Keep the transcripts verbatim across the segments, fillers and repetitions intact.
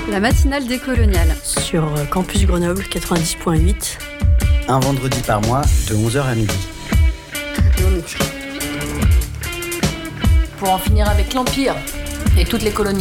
La matinale décoloniale. Sur Campus Grenoble quatre-vingt-dix point huit. Un vendredi par mois, de onze heures à midi. Pour en finir avec l'Empire et toutes les colonies.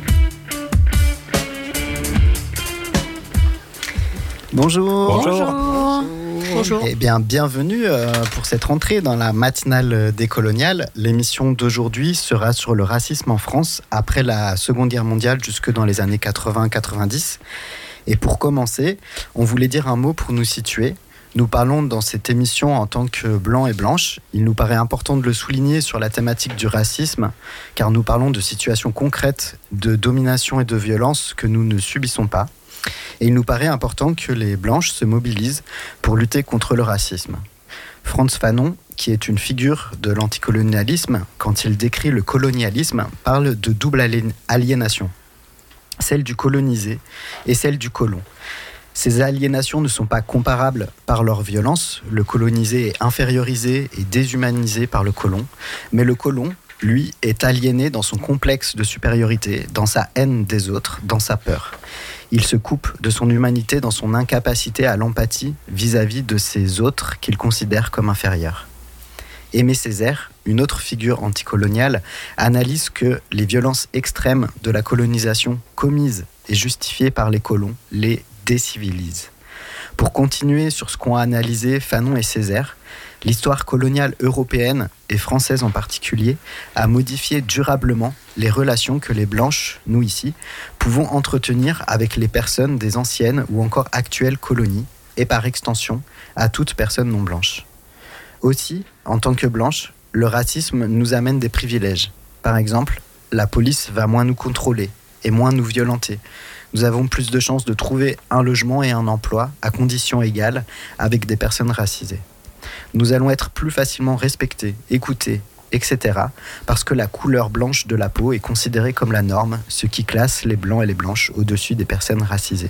Bonjour. Bonjour. Bonjour. Eh bien, bienvenue euh, pour cette rentrée dans la matinale décoloniale. L'émission d'aujourd'hui sera sur le racisme en France après la Seconde Guerre mondiale jusque dans les années quatre-vingts quatre-vingt-dix. Et pour commencer, on voulait dire un mot pour nous situer. Nous parlons dans cette émission en tant que blancs et blanches. Il nous paraît important de le souligner sur la thématique du racisme, car nous parlons de situations concrètes de domination et de violence que nous ne subissons pas. Et il nous paraît important que les blanches se mobilisent pour lutter contre le racisme. Frantz Fanon, qui est une figure de l'anticolonialisme, quand il décrit le colonialisme, parle de double aliénation, celle du colonisé et celle du colon. Ces aliénations ne sont pas comparables par leur violence. Le colonisé est infériorisé et déshumanisé par le colon, mais le colon, lui, est aliéné dans son complexe de supériorité, dans sa haine des autres, dans sa peur. Il se coupe de son humanité dans son incapacité à l'empathie vis-à-vis de ces autres qu'il considère comme inférieurs. Aimé Césaire, une autre figure anticoloniale, analyse que les violences extrêmes de la colonisation commises et justifiées par les colons les décivilisent. Pour continuer sur ce qu'ont analysé Fanon et Césaire, l'histoire coloniale européenne, et française en particulier, a modifié durablement les relations que les Blanches, nous ici, pouvons entretenir avec les personnes des anciennes ou encore actuelles colonies, et par extension, à toute personne non blanche. Aussi, en tant que Blanches, le racisme nous amène des privilèges. Par exemple, la police va moins nous contrôler et moins nous violenter. Nous avons plus de chances de trouver un logement et un emploi à conditions égales avec des personnes racisées. Nous allons être plus facilement respectés, écoutés, et cetera parce que la couleur blanche de la peau est considérée comme la norme, ce qui classe les blancs et les blanches au-dessus des personnes racisées.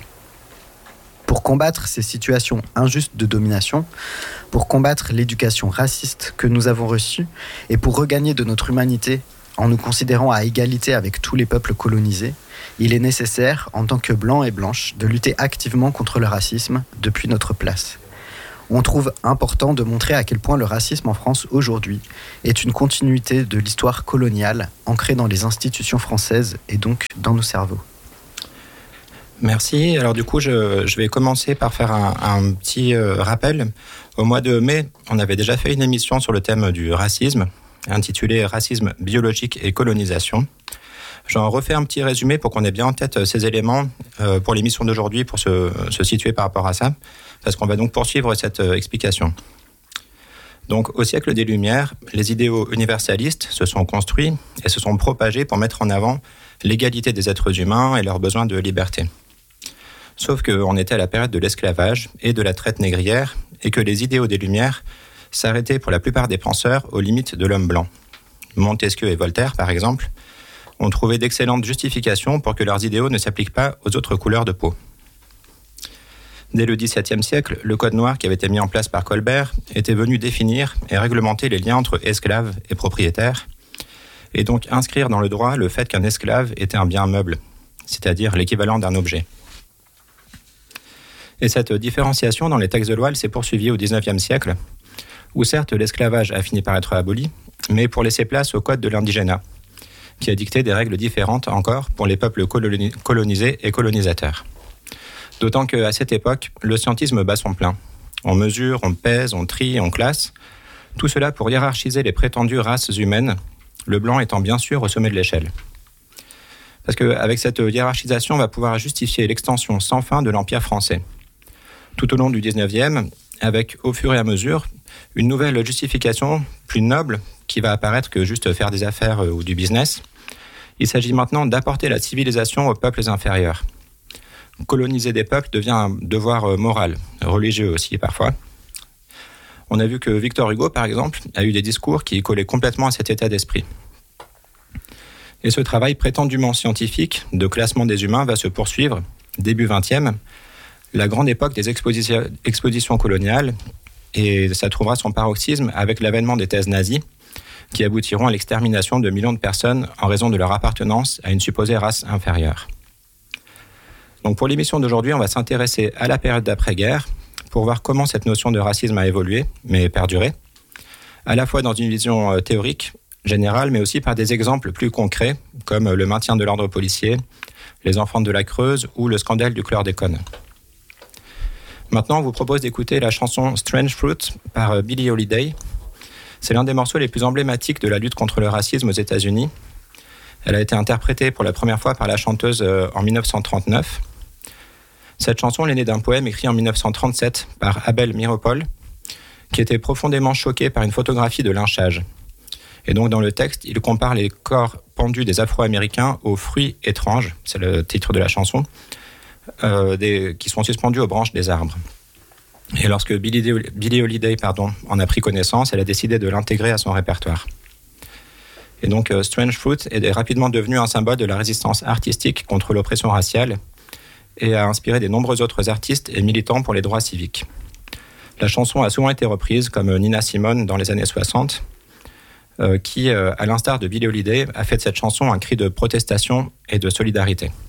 Pour combattre ces situations injustes de domination, pour combattre l'éducation raciste que nous avons reçue et pour regagner de notre humanité en nous considérant à égalité avec tous les peuples colonisés, il est nécessaire, en tant que blancs et blanches, de lutter activement contre le racisme depuis notre place. On trouve important de montrer à quel point le racisme en France aujourd'hui est une continuité de l'histoire coloniale ancrée dans les institutions françaises et donc dans nos cerveaux. Merci. Alors du coup, je, je vais commencer par faire un, un petit euh, rappel. Au mois de mai, on avait déjà fait une émission sur le thème du racisme, intitulée « Racisme biologique et colonisation ». J'en refais un petit résumé pour qu'on ait bien en tête ces éléments euh, pour l'émission d'aujourd'hui, pour se, se situer par rapport à ça, parce qu'on va donc poursuivre cette euh, explication. Donc, au siècle des Lumières, les idéaux universalistes se sont construits et se sont propagés pour mettre en avant l'égalité des êtres humains et leurs besoins de liberté. Sauf qu'on était à la période de l'esclavage et de la traite négrière, et que les idéaux des Lumières s'arrêtaient pour la plupart des penseurs aux limites de l'homme blanc. Montesquieu et Voltaire, par exemple, ont trouvé d'excellentes justifications pour que leurs idéaux ne s'appliquent pas aux autres couleurs de peau. Dès le dix-septième siècle, le Code noir qui avait été mis en place par Colbert était venu définir et réglementer les liens entre esclaves et propriétaires, et donc inscrire dans le droit le fait qu'un esclave était un bien meuble, c'est-à-dire l'équivalent d'un objet. Et cette différenciation dans les textes de loi, elle s'est poursuivie au dix-neuvième siècle, où certes l'esclavage a fini par être aboli, mais pour laisser place au Code de l'indigénat, qui a dicté des règles différentes encore pour les peuples coloni- colonisés et colonisateurs. D'autant qu'à cette époque, le scientisme bat son plein. On mesure, on pèse, on trie, on classe. Tout cela pour hiérarchiser les prétendues races humaines, le blanc étant bien sûr au sommet de l'échelle. Parce qu'avec cette hiérarchisation, on va pouvoir justifier l'extension sans fin de l'Empire français. Tout au long du dix-neuvième, avec au fur et à mesure, une nouvelle justification plus noble qui va apparaître que juste faire des affaires ou du business. Il s'agit maintenant d'apporter la civilisation aux peuples inférieurs. Coloniser des peuples devient un devoir moral, religieux aussi parfois. On a vu que Victor Hugo, par exemple, a eu des discours qui collaient complètement à cet état d'esprit. Et ce travail prétendument scientifique de classement des humains va se poursuivre, début vingtième, la grande époque des expositions, expositions coloniales, et ça trouvera son paroxysme avec l'avènement des thèses nazies, qui aboutiront à l'extermination de millions de personnes en raison de leur appartenance à une supposée race inférieure. Donc pour l'émission d'aujourd'hui, on va s'intéresser à la période d'après-guerre pour voir comment cette notion de racisme a évolué, mais perduré, à la fois dans une vision théorique, générale, mais aussi par des exemples plus concrets, comme le maintien de l'ordre policier, les enfants de la Creuse ou le scandale du chlordécone. Maintenant, on vous propose d'écouter la chanson Strange Fruit par Billie Holiday. C'est l'un des morceaux les plus emblématiques de la lutte contre le racisme aux États-Unis. Elle a été interprétée pour la première fois par la chanteuse en dix-neuf cent trente-neuf. Cette chanson est née d'un poème écrit en dix-neuf cent trente-sept par Abel Meeropol, qui était profondément choqué par une photographie de lynchage. Et donc dans le texte, il compare les corps pendus des Afro-Américains aux fruits étranges, c'est le titre de la chanson, euh, des, qui sont suspendus aux branches des arbres. Et lorsque Billie, Billie Holiday pardon, en a pris connaissance, elle a décidé de l'intégrer à son répertoire. Et donc euh, Strange Fruit est rapidement devenu un symbole de la résistance artistique contre l'oppression raciale et a inspiré de nombreux autres artistes et militants pour les droits civiques. La chanson a souvent été reprise, comme Nina Simone dans les années soixante, euh, qui, euh, à l'instar de Billie Holiday, a fait de cette chanson un cri de protestation et de solidarité.